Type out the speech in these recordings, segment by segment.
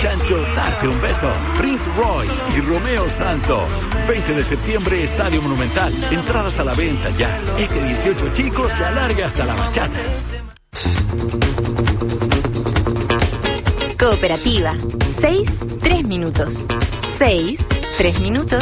Chancho darte un beso. Prince Royce y Romeo Santos. 20 de septiembre, Estadio Monumental. Entradas a la venta ya. Este 18, chicos, se alarga hasta la bachata. Cooperativa. 6, 3 minutos. 6, 3 minutos.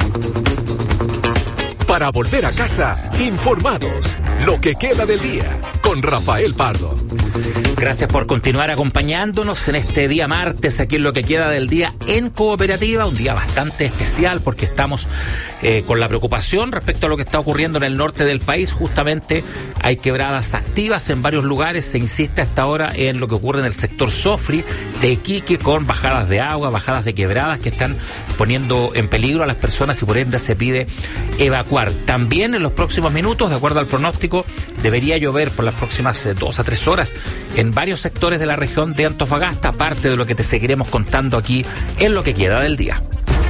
Para volver a casa, informados. Lo que queda del día, con Rafael Pardo. Gracias por continuar acompañándonos en este día martes, aquí en Lo que queda del día en Cooperativa, un día bastante especial porque estamos con la preocupación respecto a lo que está ocurriendo en el norte del país. Justamente hay quebradas activas en varios lugares, se insiste hasta ahora en lo que ocurre en el sector Sofri de Iquique, con bajadas de agua, bajadas de quebradas que están poniendo en peligro a las personas y por ende se pide evacuar. También en los próximos minutos, de acuerdo al pronóstico, debería llover por las próximas 2 a 3 horas en varios sectores de la región de Antofagasta, aparte de lo que te seguiremos contando aquí en Lo que queda del día.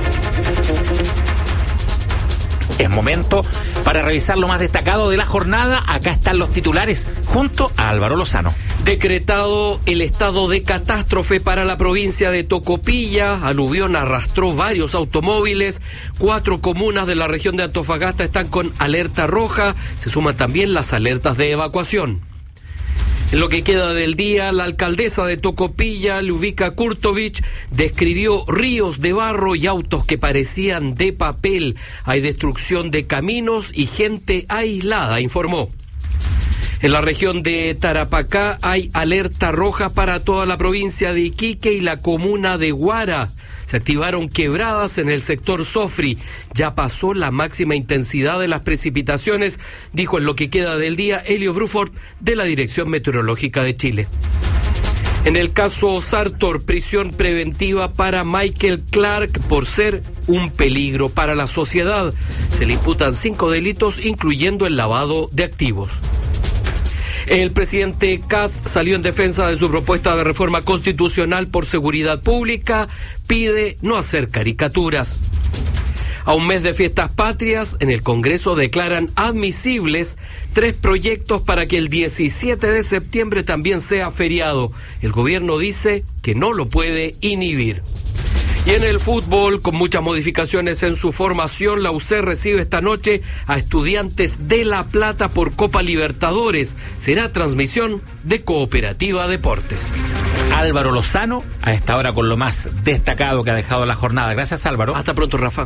Es momento para revisar lo más destacado de la jornada. Acá están los titulares junto a Álvaro Lozano. Decretado el estado de catástrofe para la provincia de Tocopilla. Aluvión arrastró varios automóviles. 4 comunas de la región de Antofagasta están con alerta roja. Se suman también las alertas de evacuación. En lo que queda del día, la alcaldesa de Tocopilla, Ljubika Kurtovic, describió ríos de barro y autos que parecían de papel. Hay destrucción de caminos y gente aislada, informó. En la región de Tarapacá hay alerta roja para toda la provincia de Iquique y la comuna de Huara. Se activaron quebradas en el sector Sofri. Ya pasó la máxima intensidad de las precipitaciones, dijo en lo que queda del día Elio Bruford de la Dirección Meteorológica de Chile. En el caso Sartor, prisión preventiva para Michael Clark por ser un peligro para la sociedad. Se le imputan 5 delitos, incluyendo el lavado de activos. El presidente Kast salió en defensa de su propuesta de reforma constitucional por seguridad pública, pide no hacer caricaturas. A un mes de fiestas patrias, en el Congreso declaran admisibles 3 proyectos para que el 17 de septiembre también sea feriado. El gobierno dice que no lo puede inhibir. Y en el fútbol, con muchas modificaciones en su formación, la UC recibe esta noche a Estudiantes de La Plata por Copa Libertadores. Será transmisión de Cooperativa Deportes. Álvaro Lozano, a esta hora con lo más destacado que ha dejado la jornada. Gracias, Álvaro. Hasta pronto, Rafa.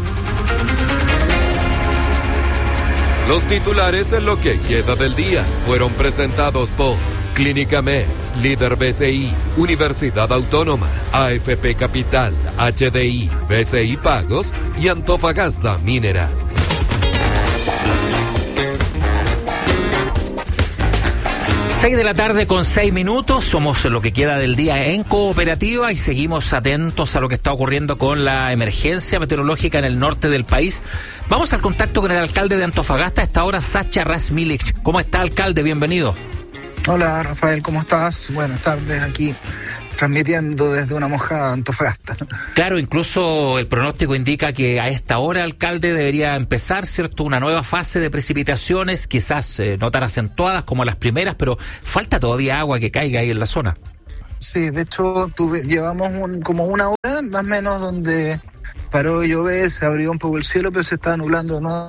Los titulares en Lo que queda del día fueron presentados por Clínica MEX, Líder BCI, Universidad Autónoma, AFP Capital, HDI, BCI Pagos y Antofagasta Minerales. Seis de la tarde con 6 minutos, somos Lo que queda del día en Cooperativa y seguimos atentos a lo que está ocurriendo con la emergencia meteorológica en el norte del país. Vamos al contacto con el alcalde de Antofagasta, a esta hora, Sacha Razmilic. ¿Cómo está, alcalde? Bienvenido. Hola, Rafael, ¿cómo estás? Buenas tardes, aquí transmitiendo desde una mojada Antofagasta. Claro, incluso el pronóstico indica que a esta hora, alcalde, debería empezar, ¿cierto?, una nueva fase de precipitaciones, quizás no tan acentuadas como las primeras, pero falta todavía agua que caiga ahí en la zona. Sí, de hecho, llevamos como una hora, más o menos, donde paró de llover, se abrió un poco el cielo, pero se está nublando, ¿no?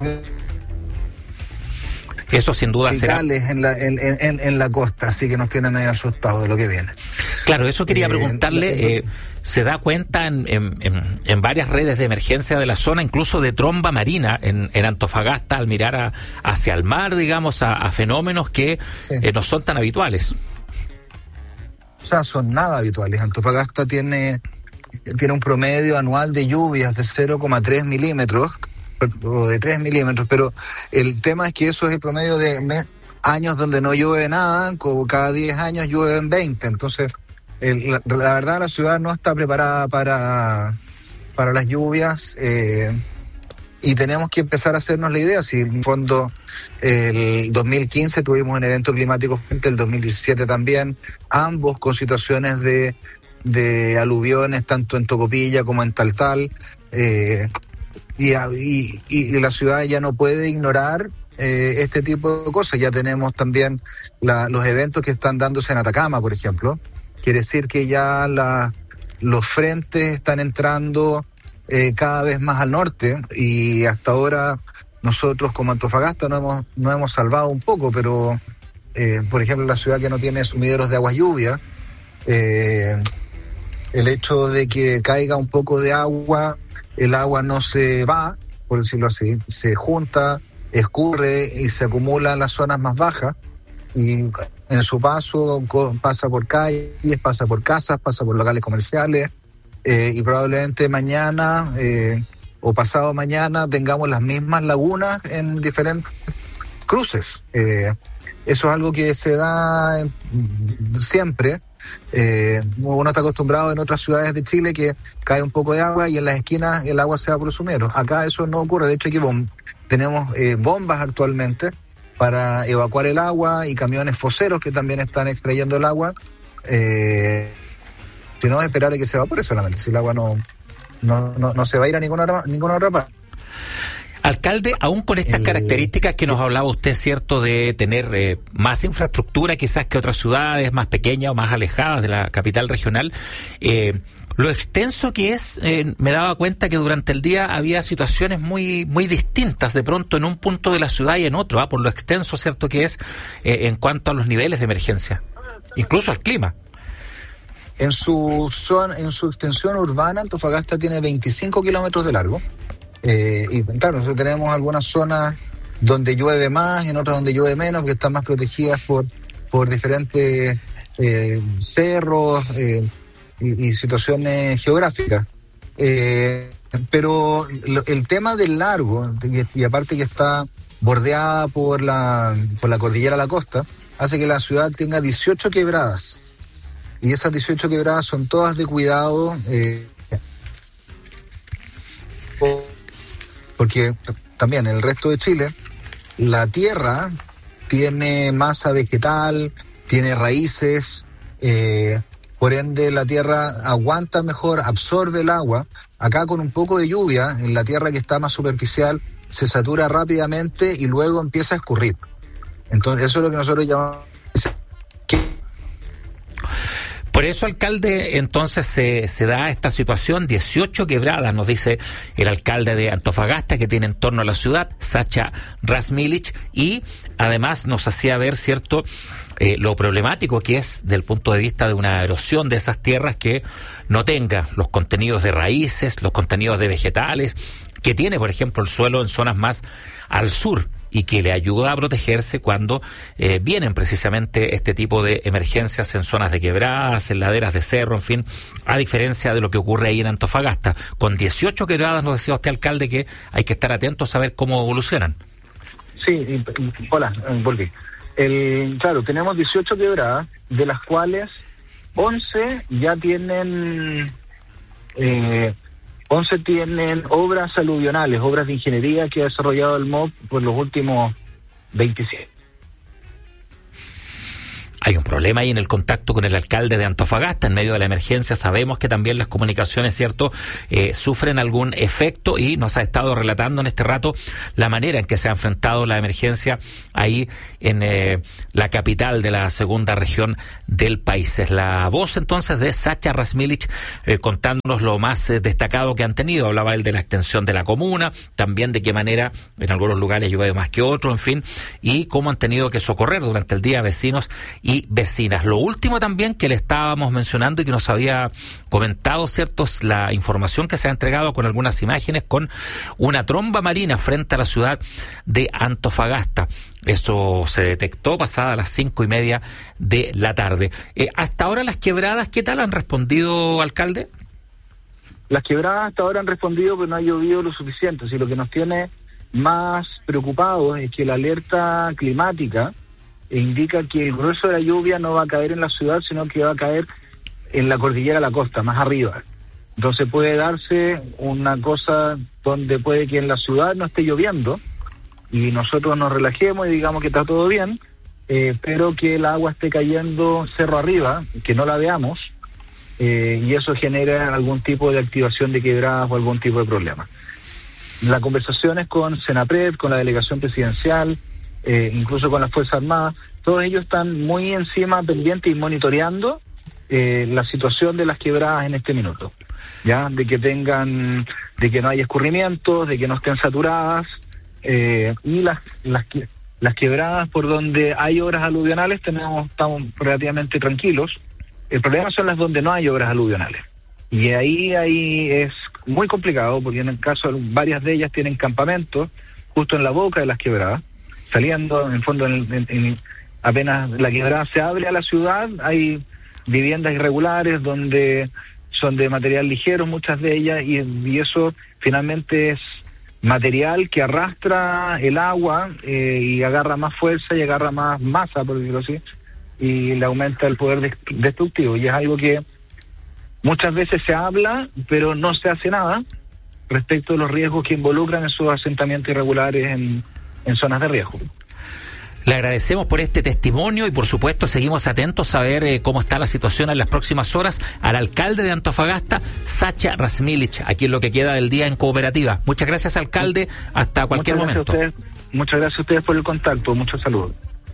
Eso sin duda será en la costa, así que nos tienen ahí asustados de lo que viene. Claro, eso quería preguntarle. Se da cuenta en varias redes de emergencia de la zona, incluso de tromba marina en Antofagasta, al mirar hacia el mar, digamos, a fenómenos que sí, no son tan habituales. O sea, son nada habituales. Antofagasta tiene un promedio anual de lluvias de 0,3 milímetros o de 3 milímetros, pero el tema es que eso es el promedio de años donde no llueve nada, como cada 10 años llueven 20, entonces la verdad la ciudad no está preparada para las lluvias, y tenemos que empezar a hacernos la idea. Si en el fondo el 2015 tuvimos un evento climático fuerte, el 2017 también, ambos con situaciones de aluviones tanto en Tocopilla como en Taltal, y la ciudad ya no puede ignorar este tipo de cosas. Ya tenemos también los eventos que están dándose en Atacama, por ejemplo. Quiere decir que ya los frentes están entrando cada vez más al norte, y hasta ahora nosotros como Antofagasta no hemos salvado un poco, pero por ejemplo la ciudad que no tiene sumideros de aguas lluvias, el hecho de que caiga un poco de agua, el agua no se va, por decirlo así, se junta, escurre y se acumula en las zonas más bajas, y en su paso pasa por calles, pasa por casas, pasa por locales comerciales, y probablemente mañana o pasado mañana tengamos las mismas lagunas en diferentes cruces. Eso es algo que se da siempre. Uno está acostumbrado en otras ciudades de Chile que cae un poco de agua y en las esquinas el agua se va por los sumeros. Acá eso no ocurre. De hecho aquí tenemos bombas actualmente para evacuar el agua, y camiones foceros que también están extrayendo el agua. Si no, esperar a que se evapore solamente. Si el agua no se va a ir a ninguna otra parte. Alcalde, aún con estas características que nos hablaba usted, ¿cierto?, de tener más infraestructura quizás que otras ciudades más pequeñas o más alejadas de la capital regional, lo extenso que es, me daba cuenta que durante el día había situaciones muy muy distintas de pronto en un punto de la ciudad y en otro, por lo extenso, ¿cierto?, que es en cuanto a los niveles de emergencia, incluso al clima. En su extensión urbana, Antofagasta tiene 25 kilómetros de largo. Y claro, nosotros tenemos algunas zonas donde llueve más, en otras donde llueve menos, que están más protegidas por diferentes cerros y situaciones geográficas. Pero el tema del largo, y aparte que está bordeada por la cordillera de la costa, hace que la ciudad tenga 18 quebradas. Y esas 18 quebradas son todas de cuidado, porque también en el resto de Chile la tierra tiene masa vegetal, tiene raíces, por ende la tierra aguanta mejor, absorbe el agua. Acá con un poco de lluvia, en la tierra que está más superficial, se satura rápidamente y luego empieza a escurrir. Entonces eso es lo que nosotros llamamos... Por eso, alcalde, entonces se da esta situación, 18 quebradas, nos dice el alcalde de Antofagasta, que tiene en torno a la ciudad, Sacha Rasmilich, y además nos hacía ver, ¿cierto?, lo problemático que es del punto de vista de una erosión de esas tierras que no tenga los contenidos de raíces, los contenidos de vegetales, que tiene, por ejemplo, el suelo en zonas más al sur, y que le ayuda a protegerse cuando vienen precisamente este tipo de emergencias en zonas de quebradas, en laderas de cerro, en fin, a diferencia de lo que ocurre ahí en Antofagasta. Con 18 quebradas, nos decía usted, alcalde, que hay que estar atentos a ver cómo evolucionan. Sí, hola, volví. Claro, tenemos 18 quebradas, de las cuales 11 ya tienen... 11 tienen obras aluvionales, obras de ingeniería que ha desarrollado el MOB por los últimos 27. Hay un problema ahí en el contacto con el alcalde de Antofagasta en medio de la emergencia. Sabemos que también las comunicaciones, ¿cierto?, sufren algún efecto, y nos ha estado relatando en este rato la manera en que se ha enfrentado la emergencia ahí en la capital de la segunda región del país. Es la voz entonces de Sacha Rasmilich contándonos lo más destacado que han tenido. Hablaba él de la extensión de la comuna, también de qué manera en algunos lugares llueve más que otros, en fin, y cómo han tenido que socorrer durante el día vecinos y vecinas. Lo último también que le estábamos mencionando y que nos había comentado, ¿cierto?, es la información que se ha entregado con algunas imágenes con una tromba marina frente a la ciudad de Antofagasta. Eso se detectó pasada las 5:30 de la tarde. Hasta ahora las quebradas, ¿qué tal han respondido, alcalde? Las quebradas hasta ahora han respondido, pero no ha llovido lo suficiente. Si lo que nos tiene más preocupados es que la alerta climática indica que el grueso de la lluvia no va a caer en la ciudad, sino que va a caer en la cordillera de la costa, más arriba. Entonces puede darse una cosa donde puede que en la ciudad no esté lloviendo y nosotros nos relajemos y digamos que está todo bien, pero que el agua esté cayendo cerro arriba, que no la veamos, y eso genera algún tipo de activación de quebradas o algún tipo de problema. La conversación es con Senapred, con la delegación presidencial, incluso con las Fuerzas Armadas. Todos ellos están muy encima, pendientes y monitoreando la situación de las quebradas en este minuto, ya, de que no haya escurrimientos, de que no estén saturadas, y las quebradas por donde hay obras aluvionales estamos relativamente tranquilos. El problema son las donde no hay obras aluvionales, y ahí es muy complicado, porque en el caso de varias de ellas tienen campamentos justo en la boca de las quebradas, saliendo en fondo apenas la quebrada se abre a la ciudad, hay viviendas irregulares donde son de material ligero, muchas de ellas, y eso finalmente es material que arrastra el agua y agarra más fuerza y agarra más masa, por decirlo así, y le aumenta el poder destructivo, y es algo que muchas veces se habla, pero no se hace nada respecto de los riesgos que involucran esos asentamientos irregulares en zonas de riesgo. Le agradecemos por este testimonio y por supuesto seguimos atentos a ver cómo está la situación en las próximas horas al alcalde de Antofagasta, Sacha Rasmilich, aquí en lo que queda del día en Cooperativa. Muchas gracias, alcalde, hasta cualquier momento. Muchas gracias a ustedes por el contacto, muchos saludos.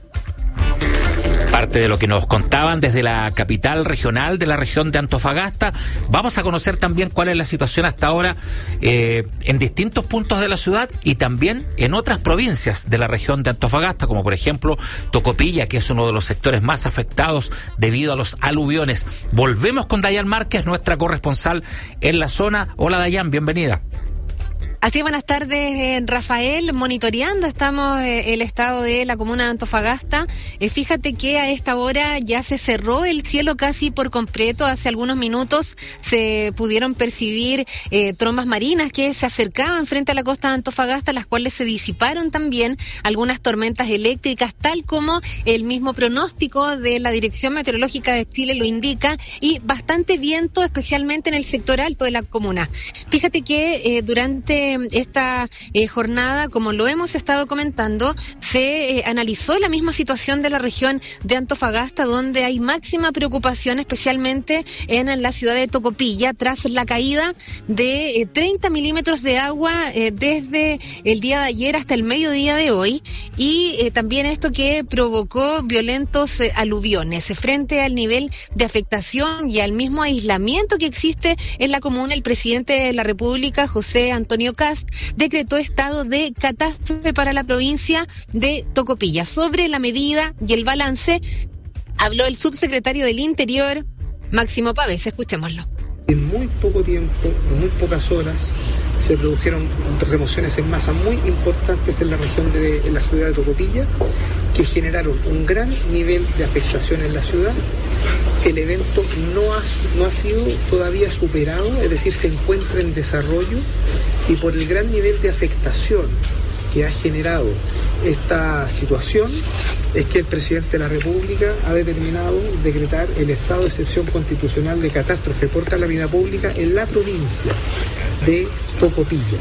Parte de lo que nos contaban desde la capital regional de la región de Antofagasta. Vamos a conocer también cuál es la situación hasta ahora en distintos puntos de la ciudad y también en otras provincias de la región de Antofagasta, como por ejemplo Tocopilla, que es uno de los sectores más afectados debido a los aluviones. Volvemos con Dayan Márquez, nuestra corresponsal en la zona. Hola Dayan, bienvenida. Así, buenas tardes, Rafael. Monitoreando estamos el estado de la comuna de Antofagasta. Fíjate que a esta hora ya se cerró el cielo casi por completo. Hace algunos minutos se pudieron percibir trombas marinas que se acercaban frente a la costa de Antofagasta, las cuales se disiparon también algunas tormentas eléctricas, tal como el mismo pronóstico de la Dirección Meteorológica de Chile lo indica, y bastante viento, especialmente en el sector alto de la comuna. Fíjate que durante esta jornada, como lo hemos estado comentando, se analizó la misma situación de la región de Antofagasta, donde hay máxima preocupación, especialmente en la ciudad de Tocopilla, tras la caída de 30 milímetros de agua desde el día de ayer hasta el mediodía de hoy, y también esto que provocó violentos aluviones. Frente al nivel de afectación y al mismo aislamiento que existe en la comuna, el presidente de la República, José Antonio Kast, decretó estado de catástrofe para la provincia de Tocopilla. Sobre la medida y el balance habló el subsecretario del Interior, Máximo Pavés. Escuchémoslo. En muy poco tiempo, en muy pocas horas, se produjeron remociones en masa muy importantes en la región de la ciudad de Tocopilla, que generaron un gran nivel de afectación en la ciudad. El evento no ha sido todavía superado, es decir, se encuentra en desarrollo, y por el gran nivel de afectación que ha generado esta situación es que el presidente de la República ha determinado decretar el estado de excepción constitucional de catástrofe por calamidad pública en la provincia de Tocopilla.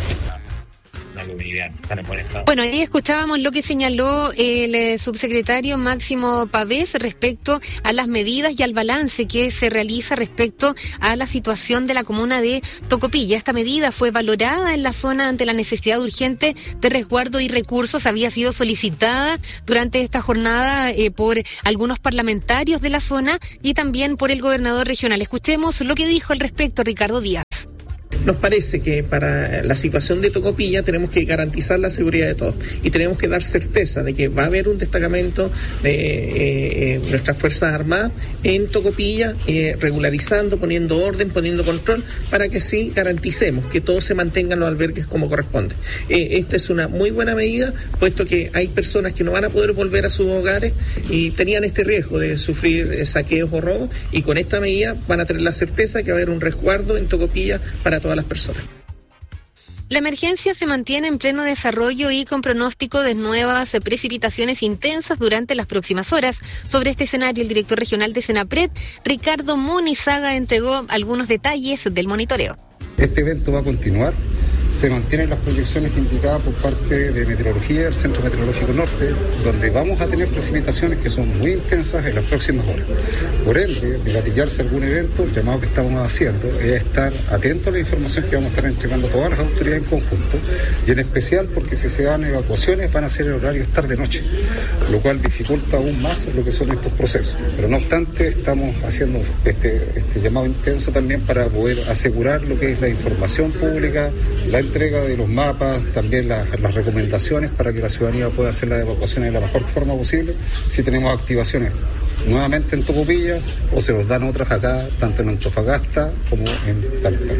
Bueno, ahí escuchábamos lo que señaló el subsecretario Máximo Pavés respecto a las medidas y al balance que se realiza respecto a la situación de la comuna de Tocopilla. Esta medida fue valorada en la zona ante la necesidad urgente de resguardo y recursos. Había sido solicitada durante esta jornada por algunos parlamentarios de la zona y también por el gobernador regional. Escuchemos lo que dijo al respecto Ricardo Díaz. Nos parece que para la situación de Tocopilla tenemos que garantizar la seguridad de todos y tenemos que dar certeza de que va a haber un destacamento de nuestras Fuerzas Armadas en Tocopilla, regularizando, poniendo orden, poniendo control, para que sí garanticemos que todos se mantengan los albergues como corresponde. Esta es una muy buena medida, puesto que hay personas que no van a poder volver a sus hogares y tenían este riesgo de sufrir saqueos o robos, y con esta medida van a tener la certeza que va a haber un resguardo en Tocopilla para todas las personas. La emergencia se mantiene en pleno desarrollo y con pronóstico de nuevas precipitaciones intensas durante las próximas horas. Sobre este escenario, el director regional de Senapred, Ricardo Munizaga, entregó algunos detalles del monitoreo. Este evento va a continuar, se mantienen las proyecciones indicadas por parte de Meteorología del Centro Meteorológico Norte, donde vamos a tener precipitaciones que son muy intensas en las próximas horas. Por ende, de gatillarse algún evento, el llamado que estamos haciendo es estar atentos a la información que vamos a estar entregando todas las autoridades en conjunto, y en especial porque si se dan evacuaciones van a ser en horarios tarde-noche, lo cual dificulta aún más lo que son estos procesos. Pero no obstante, estamos haciendo este llamado intenso también para poder asegurar lo que es la información pública, la entrega de los mapas, también las recomendaciones para que la ciudadanía pueda hacer las evacuaciones de la mejor forma posible. Si tenemos activaciones nuevamente en Tocopilla o se nos dan otras acá, tanto en Antofagasta como en Taltal.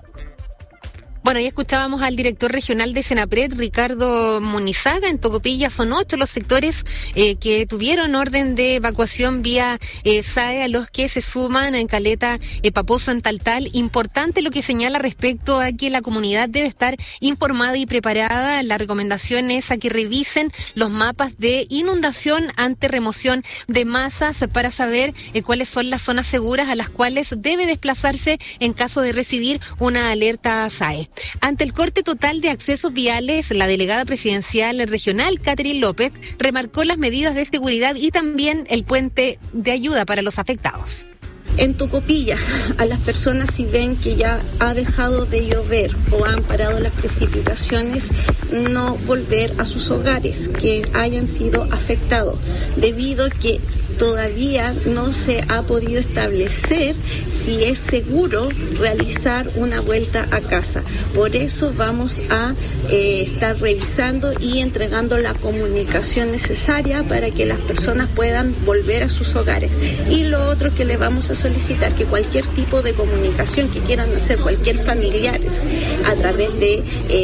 Bueno, ya escuchábamos al director regional de Senapred, Ricardo Munizaga. En Tocopilla son 8 los sectores que tuvieron orden de evacuación vía SAE, a los que se suman en Caleta, Paposo, en Taltal. Importante lo que señala respecto a que la comunidad debe estar informada y preparada. La recomendación es a que revisen los mapas de inundación ante remoción de masas para saber cuáles son las zonas seguras a las cuales debe desplazarse en caso de recibir una alerta SAE. Ante el corte total de accesos viales, la delegada presidencial regional, Catherine López, remarcó las medidas de seguridad y también el puente de ayuda para los afectados. En Tocopilla, a las personas, si ven que ya ha dejado de llover o han parado las precipitaciones, no volver a sus hogares que hayan sido afectados, debido a que todavía no se ha podido establecer si es seguro realizar una vuelta a casa. Por eso vamos a estar revisando y entregando la comunicación necesaria para que las personas puedan volver a sus hogares. Y lo otro que le vamos a solicitar, que cualquier tipo de comunicación que quieran hacer cualquier familiares a través de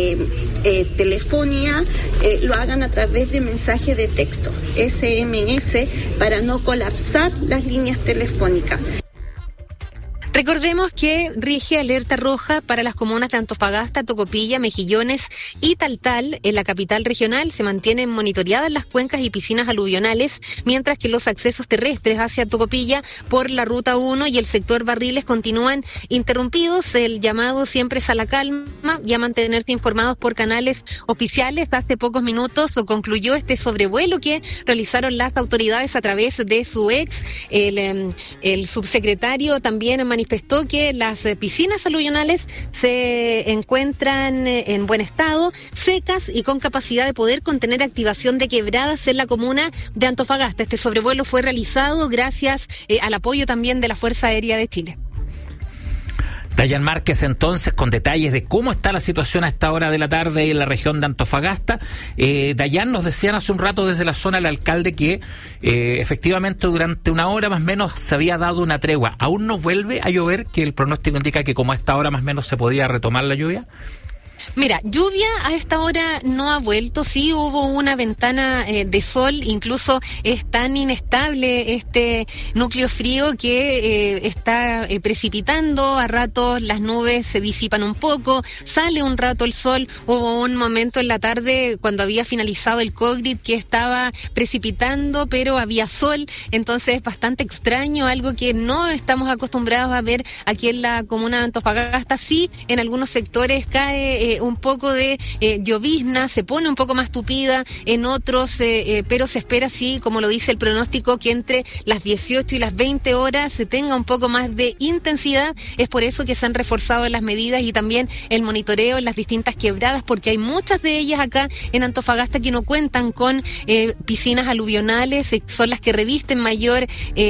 telefonía, lo hagan a través de mensaje de texto, SMS, para no colapsar las líneas telefónicas. Recordemos que rige alerta roja para las comunas de Antofagasta, Tocopilla, Mejillones y Taltal. En la capital regional se mantienen monitoreadas las cuencas y piscinas aluvionales, mientras que los accesos terrestres hacia Tocopilla por la Ruta 1 y el sector Barriles continúan interrumpidos. El llamado siempre es a la calma y a mantenerse informados por canales oficiales. Hace pocos minutos concluyó este sobrevuelo que realizaron las autoridades a través de su ex. El subsecretario también manifestó que las piscinas aluvionales se encuentran en buen estado, secas y con capacidad de poder contener activación de quebradas en la comuna de Antofagasta. Este sobrevuelo fue realizado gracias al apoyo también de la Fuerza Aérea de Chile. Dayan Márquez, entonces, con detalles de cómo está la situación a esta hora de la tarde en la región de Antofagasta. Dayan, nos decían hace un rato desde la zona el alcalde que efectivamente durante una hora más o menos se había dado una tregua. ¿Aún no vuelve a llover, que el pronóstico indica que como a esta hora más o menos se podía retomar la lluvia? Mira, lluvia a esta hora no ha vuelto, sí hubo una ventana de sol, incluso es tan inestable este núcleo frío que está precipitando, a ratos las nubes se disipan un poco, sale un rato el sol, hubo un momento en la tarde cuando había finalizado el COVID que estaba precipitando, pero había sol, entonces es bastante extraño, algo que no estamos acostumbrados a ver aquí en la comuna de Antofagasta. Sí, en algunos sectores cae un poco de llovizna, se pone un poco más tupida, en otros, pero se espera, sí, como lo dice el pronóstico, que entre las 18 y las 20 horas se tenga un poco más de intensidad. Es por eso que se han reforzado las medidas y también el monitoreo en las distintas quebradas, porque hay muchas de ellas acá en Antofagasta que no cuentan con piscinas aluvionales, son las que revisten mayor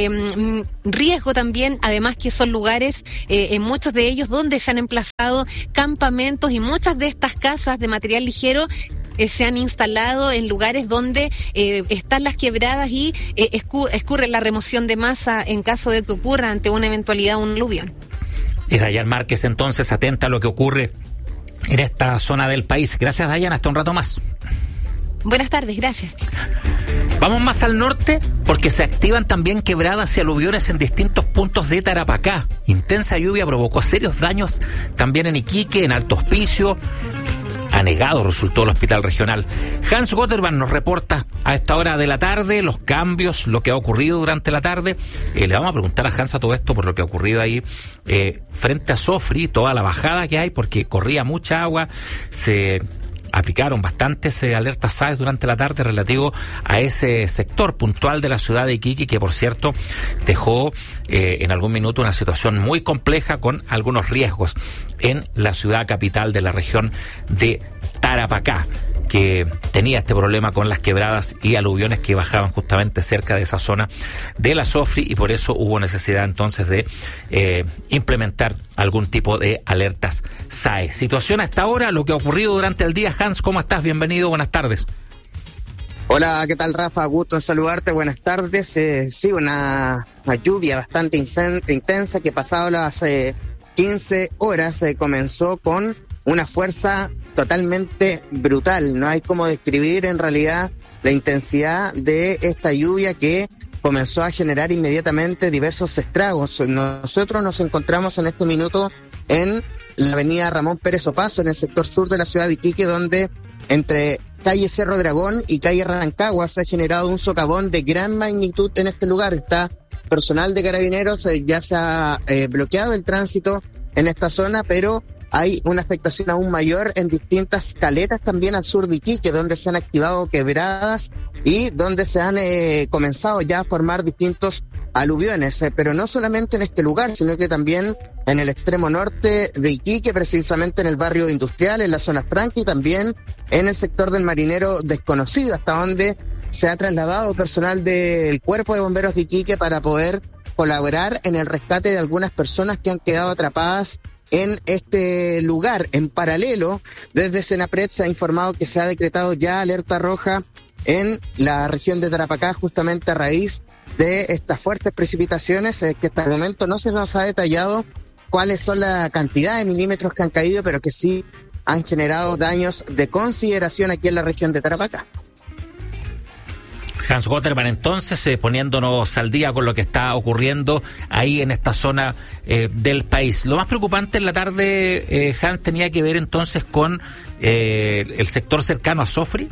riesgo también, además que son lugares, en muchos de ellos, donde se han emplazado campamentos, y muchas de estas casas de material ligero se han instalado en lugares donde están las quebradas y escurre la remoción de masa en caso de que ocurra ante una eventualidad un aluvión. Es Dayan Márquez, entonces, atenta a lo que ocurre en esta zona del país. Gracias, Dayan, hasta un rato más. Buenas tardes, gracias. Vamos más al norte porque se activan también quebradas y aluviones en distintos puntos de Tarapacá. Intensa lluvia provocó serios daños también en Iquique, en Alto Hospicio, anegado resultó el hospital regional. Hans Gotterman nos reporta a esta hora de la tarde los cambios, lo que ha ocurrido durante la tarde. Le vamos a preguntar a Hans a todo esto por lo que ha ocurrido ahí frente a Sofri, toda la bajada que hay, porque corría mucha agua, se aplicaron bastantes alertas SAES durante la tarde relativo a ese sector puntual de la ciudad de Iquique, que por cierto dejó en algún minuto una situación muy compleja con algunos riesgos en la ciudad capital de la región de Tarapacá, que tenía este problema con las quebradas y aluviones que bajaban justamente cerca de esa zona de la Sofri, y por eso hubo necesidad entonces de implementar algún tipo de alertas SAE. Situación hasta ahora, lo que ha ocurrido durante el día. Hans, ¿cómo estás? Bienvenido, buenas tardes. Hola, ¿qué tal, Rafa? Gusto en saludarte, buenas tardes. Sí, una lluvia bastante intensa que pasado las 15 horas comenzó con una fuerza totalmente brutal. No hay cómo describir en realidad la intensidad de esta lluvia que comenzó a generar inmediatamente diversos estragos. Nosotros nos encontramos en este minuto en la avenida Ramón Pérez Opazo, en el sector sur de la ciudad de Iquique, donde entre calle Cerro Dragón y calle Rancagua se ha generado un socavón de gran magnitud en este lugar. Está personal de Carabineros, ya se ha bloqueado el tránsito en esta zona, pero hay una afectación aún mayor en distintas caletas también al sur de Iquique, donde se han activado quebradas y donde se han comenzado ya a formar distintos aluviones, pero no solamente en este lugar, sino que también en el extremo norte de Iquique, precisamente en el barrio industrial, en la zona franca, y también en el sector del Marinero Desconocido, hasta donde se ha trasladado personal del Cuerpo de Bomberos de Iquique para poder colaborar en el rescate de algunas personas que han quedado atrapadas en este lugar. En paralelo, desde Senapred se ha informado que se ha decretado ya alerta roja en la región de Tarapacá, justamente a raíz de estas fuertes precipitaciones, que hasta el momento no se nos ha detallado cuáles son la cantidad de milímetros que han caído, pero que sí han generado daños de consideración aquí en la región de Tarapacá. Hans Gotterman, entonces, poniéndonos al día con lo que está ocurriendo ahí en esta zona del país. Lo más preocupante en la tarde, Hans, tenía que ver entonces con el sector cercano a Sofri.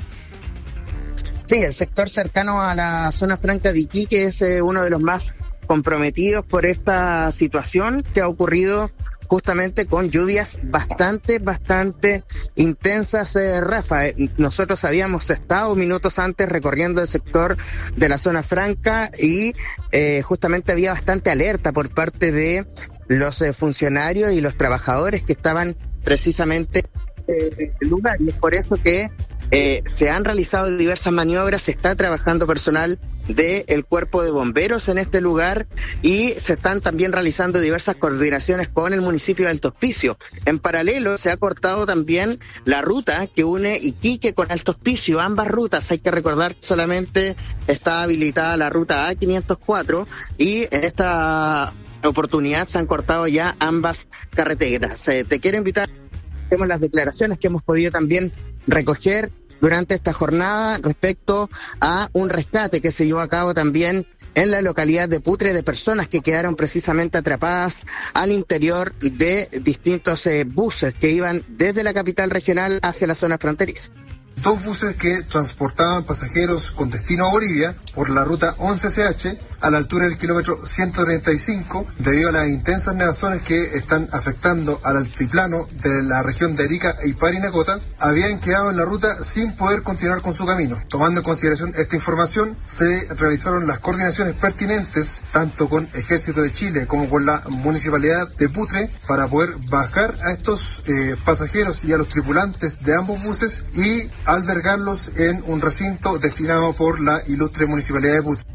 Sí, el sector cercano a la zona franca de Iquique es uno de los más comprometidos por esta situación que ha ocurrido justamente con lluvias bastante intensas, Rafa. Nosotros habíamos estado minutos antes recorriendo el sector de la zona franca y justamente había bastante alerta por parte de los funcionarios y los trabajadores que estaban precisamente en el lugar, y es por eso que se han realizado diversas maniobras, se está trabajando personal del Cuerpo de Bomberos en este lugar y se están también realizando diversas coordinaciones con el municipio de Alto Hospicio. En paralelo se ha cortado también la ruta que une Iquique con Alto Hospicio, ambas rutas. Hay que recordar que solamente está habilitada la ruta A504 y en esta oportunidad se han cortado ya ambas carreteras. Te quiero invitar a que las declaraciones que hemos podido también recoger durante esta jornada respecto a un rescate que se llevó a cabo también en la localidad de Putre de personas que quedaron precisamente atrapadas al interior de distintos buses que iban desde la capital regional hacia la zona fronteriza. Dos buses que transportaban pasajeros con destino a Bolivia por la ruta 11CH a la altura del kilómetro 135, debido a las intensas nevazones que están afectando al altiplano de la región de Arica y Parinacota, habían quedado en la ruta sin poder continuar con su camino. Tomando en consideración esta información, se realizaron las coordinaciones pertinentes tanto con Ejército de Chile como con la Municipalidad de Putre para poder bajar a estos pasajeros y a los tripulantes de ambos buses y albergarlos en un recinto destinado por la ilustre Municipalidad de Putre.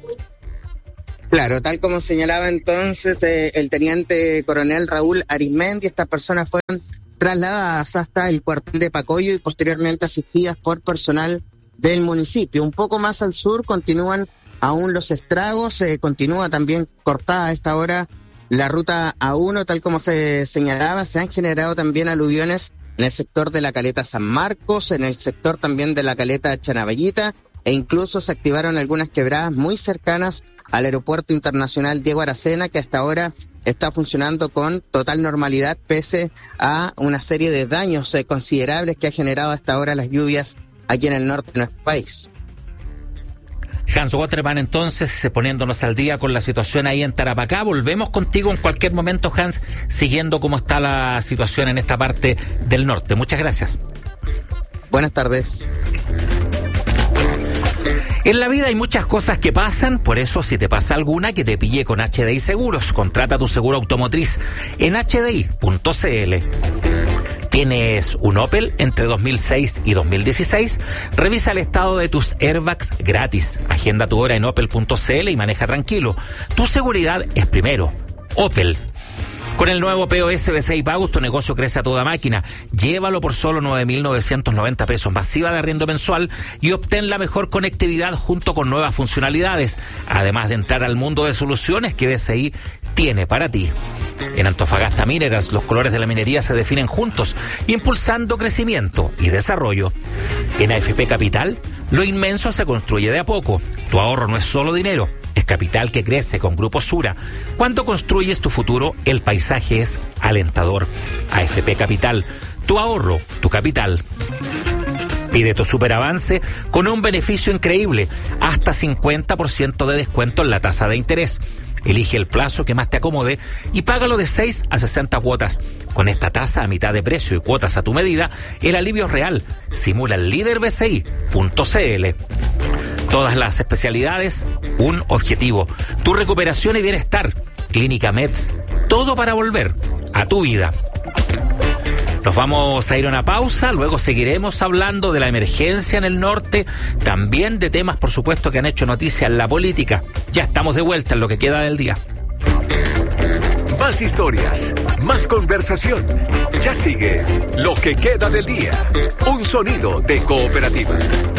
Claro, tal como señalaba entonces el teniente coronel Raúl Arismendi, estas personas fueron trasladadas hasta el cuartel de Pacoyo y posteriormente asistidas por personal del municipio. Un poco más al sur continúan aún los estragos, continúa también cortada a esta hora la ruta A1, tal como se señalaba. Se han generado también aluviones en el sector de la caleta San Marcos, en el sector también de la caleta Chanaballita e incluso se activaron algunas quebradas muy cercanas al Aeropuerto Internacional Diego Aracena, que hasta ahora está funcionando con total normalidad pese a una serie de daños considerables que ha generado hasta ahora las lluvias aquí en el norte de nuestro país. Hans Waterman, entonces, poniéndonos al día con la situación ahí en Tarapacá. Volvemos contigo en cualquier momento, Hans, siguiendo cómo está la situación en esta parte del norte. Muchas gracias. Buenas tardes. En la vida hay muchas cosas que pasan, por eso si te pasa alguna, que te pille con HDI Seguros. Contrata tu seguro automotriz en hdi.cl. ¿Tienes un Opel entre 2006 y 2016? Revisa el estado de tus airbags gratis. Agenda tu hora en opel.cl y maneja tranquilo. Tu seguridad es primero. Opel. Con el nuevo POS BCI Pagos, tu negocio crece a toda máquina. Llévalo por solo 9.990 pesos, masiva de arriendo mensual, y obtén la mejor conectividad junto con nuevas funcionalidades, además de entrar al mundo de soluciones que BCI tiene para ti. En Antofagasta Minerals, los colores de la minería se definen juntos, impulsando crecimiento y desarrollo. En AFP Capital, lo inmenso se construye de a poco. Tu ahorro no es solo dinero, es capital que crece con Grupo Sura. Cuando construyes tu futuro, el paisaje es alentador. AFP Capital, tu ahorro, tu capital. Pide tu superavance con un beneficio increíble, hasta 50% de descuento en la tasa de interés. Elige el plazo que más te acomode y págalo de 6 a 60 cuotas. Con esta tasa a mitad de precio y cuotas a tu medida, el alivio es real. Simula el líder BCI.cl. Todas las especialidades, un objetivo: tu recuperación y bienestar. Clínica Meds, todo para volver a tu vida. Nos vamos a ir a una pausa, luego seguiremos hablando de la emergencia en el norte, también de temas, por supuesto, que han hecho noticia en la política. Ya estamos de vuelta en lo que queda del día. Más historias, más conversación. Ya sigue Lo que queda del día. Un sonido de Cooperativa.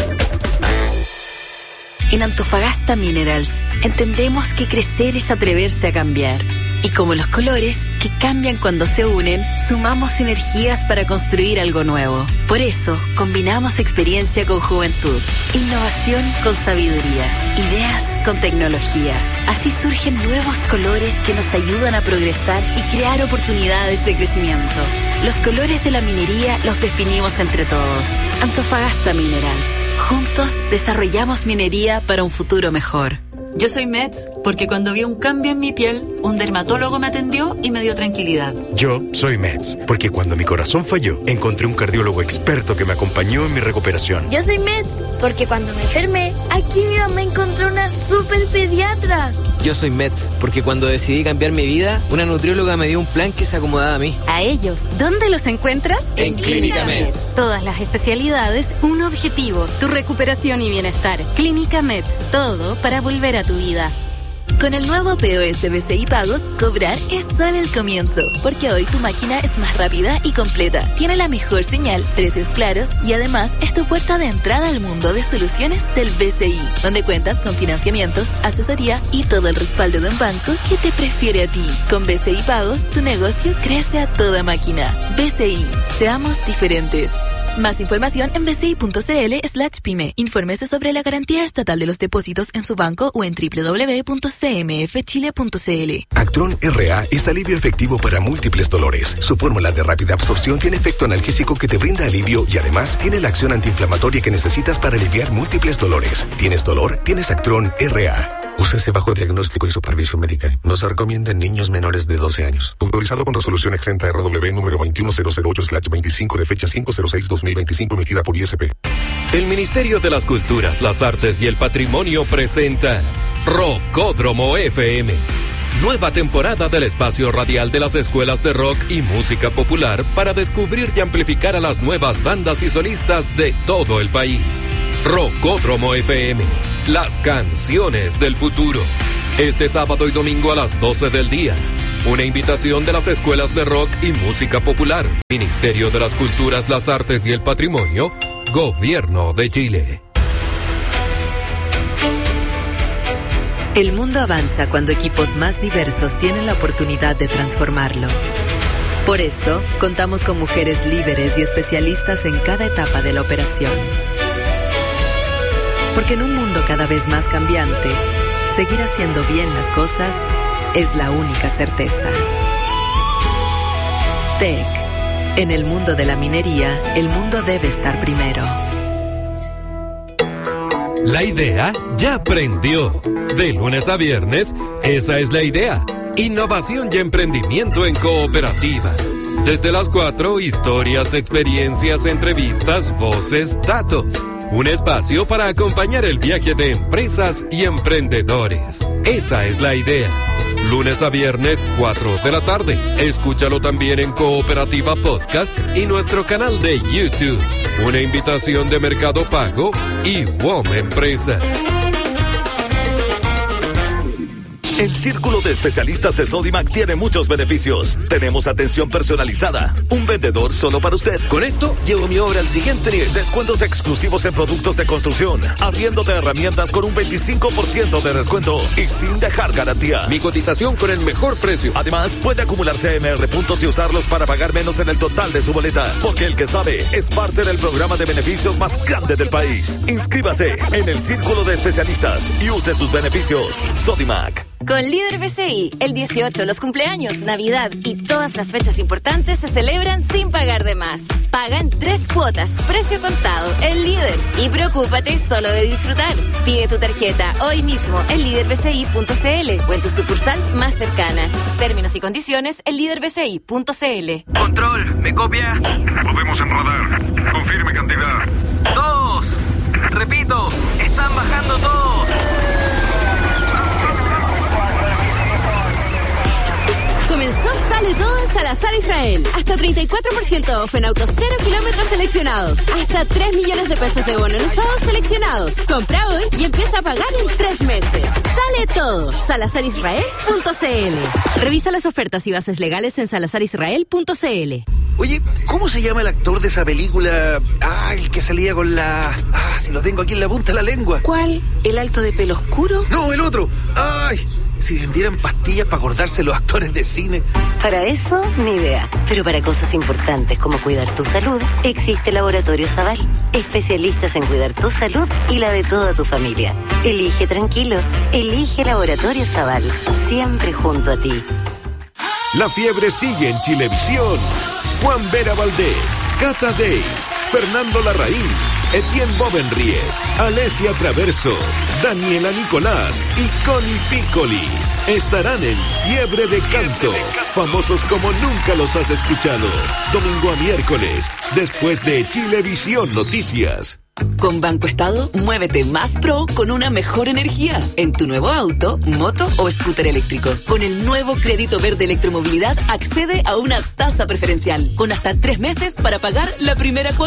En Antofagasta Minerals entendemos que crecer es atreverse a cambiar. Y como los colores, que cambian cuando se unen, sumamos energías para construir algo nuevo. Por eso, combinamos experiencia con juventud, innovación con sabiduría, ideas con tecnología. Así surgen nuevos colores que nos ayudan a progresar y crear oportunidades de crecimiento. Los colores de la minería los definimos entre todos. Antofagasta Minerals. Juntos desarrollamos minería para un futuro mejor. Yo soy Meds porque cuando vi un cambio en mi piel, un dermatólogo me atendió y me dio tranquilidad. Yo soy Meds porque cuando mi corazón falló, encontré un cardiólogo experto que me acompañó en mi recuperación. Yo soy Meds porque cuando me enfermé, aquí mi mamá encontró una super pediatra. Yo soy Meds porque cuando decidí cambiar mi vida, una nutrióloga me dio un plan que se acomodaba a mí. A ellos, ¿dónde los encuentras? En Clínica Meds. Todas las especialidades, un objetivo: tu recuperación y bienestar. Clínica Meds, todo para volver a tu vida. Con el nuevo POS BCI Pagos, cobrar es solo el comienzo, porque hoy tu máquina es más rápida y completa, tiene la mejor señal, precios claros y además es tu puerta de entrada al mundo de soluciones del BCI, donde cuentas con financiamiento, asesoría y todo el respaldo de un banco que te prefiere a ti. Con BCI Pagos, tu negocio crece a toda máquina. BCI, seamos diferentes. Más información en bci.cl/pyme. Infórmese sobre la garantía estatal de los depósitos en su banco o en www.cmfchile.cl. Actron RA es alivio efectivo para múltiples dolores. Su fórmula de rápida absorción tiene efecto analgésico que te brinda alivio y además tiene la acción antiinflamatoria que necesitas para aliviar múltiples dolores. ¿Tienes dolor? Tienes Actron RA. Úsese bajo diagnóstico y supervisión médica. No se recomienda en niños menores de 12 años. Autorizado con resolución exenta RW número 21008/25 de fecha 5/06/2025 emitida por ISP. El Ministerio de las Culturas, las Artes y el Patrimonio presenta Rockódromo FM. Nueva temporada del espacio radial de las escuelas de rock y música popular para descubrir y amplificar a las nuevas bandas y solistas de todo el país. Rockódromo FM, las canciones del futuro. Este sábado y domingo a las 12 del día. Una invitación de las escuelas de rock y música popular. Ministerio de las Culturas, las Artes y el Patrimonio. Gobierno de Chile. El mundo avanza cuando equipos más diversos tienen la oportunidad de transformarlo. Por eso, contamos con mujeres líderes y especialistas en cada etapa de la operación. Porque en un mundo cada vez más cambiante, seguir haciendo bien las cosas es la única certeza. TEC. En el mundo de la minería, el mundo debe estar primero. La idea ya prendió. De lunes a viernes, esa es la idea. Innovación y emprendimiento en cooperativa. Desde las 4, historias, experiencias, entrevistas, voces, datos. Un espacio para acompañar el viaje de empresas y emprendedores. Esa es la idea. Lunes a viernes, 4 de la tarde. Escúchalo también en Cooperativa Podcast y nuestro canal de YouTube. Una invitación de Mercado Pago y WOM Empresas. El Círculo de Especialistas de Sodimac tiene muchos beneficios. Tenemos atención personalizada, un vendedor solo para usted. Con esto, llevo mi obra al siguiente nivel. Descuentos exclusivos en productos de construcción, arriendo de herramientas con un 25% de descuento y sin dejar garantía. Mi cotización con el mejor precio. Además, puede acumular CMR puntos y usarlos para pagar menos en el total de su boleta. Porque el que sabe es parte del programa de beneficios más grande del país. Inscríbase en el Círculo de Especialistas y use sus beneficios. Sodimac. Con Líder BCI, el 18, los cumpleaños, Navidad y todas las fechas importantes se celebran sin pagar de más. Paga en 3 cuotas, precio contado, el Líder. Y preocúpate solo de disfrutar. Pide tu tarjeta hoy mismo en liderbci.cl o en tu sucursal más cercana. Términos y condiciones en liderbci.cl. Control, ¿me copia? Lo vemos en radar. Confirme cantidad. 2. Repito, están bajando todos. Comenzó Sale Todo en Salazar Israel. Hasta 34% off en autos 0 kilómetros seleccionados. Hasta 3 millones de pesos de bono en usados seleccionados. Compra hoy y empieza a pagar en 3 meses. Sale Todo. SalazarIsrael.cl. Revisa las ofertas y bases legales en SalazarIsrael.cl. Oye, ¿cómo se llama el actor de esa película? El que salía con la... si lo tengo aquí en la punta de la lengua. ¿Cuál? ¿El alto de pelo oscuro? No, el otro. Si vendieran pastillas para acordarse los actores de cine. Para eso, ni idea. Pero para cosas importantes como cuidar tu salud, existe Laboratorio Zaval. Especialistas en cuidar tu salud y la de toda tu familia. Elige tranquilo. Elige Laboratorio Zaval. Siempre junto a ti. La fiebre sigue en Chilevisión. Juan Vera Valdés, Cata Days, Fernando Larraín, Etienne Bovenriet, Alessia Traverso, Daniela Nicolás y Connie Piccoli estarán en Fiebre de Canto. Famosos como nunca los has escuchado. Domingo a miércoles, después de Chilevisión Noticias. Con Banco Estado, muévete más pro con una mejor energía en tu nuevo auto, moto o scooter eléctrico. Con el nuevo crédito verde electromovilidad, accede a una tasa preferencial con hasta 3 meses para pagar la primera cuota